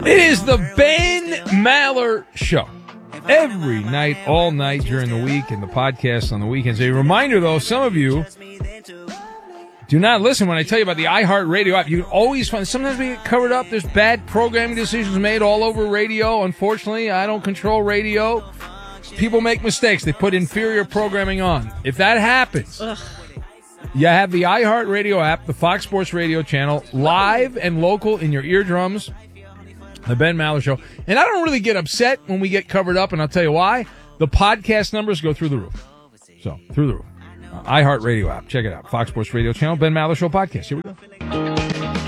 It is the Ben Maller Show. Every night, all night during the week, and the podcast on the weekends. A reminder, though, some of you do not listen when I tell you about the iHeartRadio app. You can always find, sometimes we get covered up. There's bad programming decisions made all over radio. Unfortunately, I don't control radio. People make mistakes. They put inferior programming on. If that happens, you have the iHeartRadio app, the Fox Sports Radio channel, live and local in your eardrums. The Ben Maller Show. And I don't really get upset when we get covered up, and I'll tell you why. The podcast numbers go through the roof. So, through the roof. iHeartRadio app. Check it out. Fox Sports Radio channel, Ben Maller Show podcast. Here we go.